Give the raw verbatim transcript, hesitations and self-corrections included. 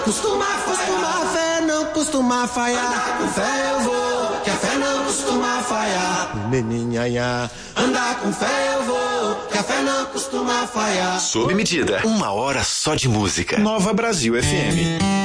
Costuma, costuma, a fé não costuma falhar. Com fé eu vou, que a fé não costuma falhar. Meninhanha, andar com fé eu vou, que a fé não costuma falhar. Sob medida, uma hora só de música. Nova Brasil F M.